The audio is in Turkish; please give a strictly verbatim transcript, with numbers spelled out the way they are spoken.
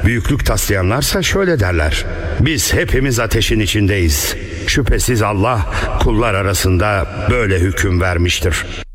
Büyüklük taslayanlarsa şöyle derler: biz hepimiz ateşin içindeyiz. Şüphesiz Allah kullar arasında böyle hüküm vermiştir.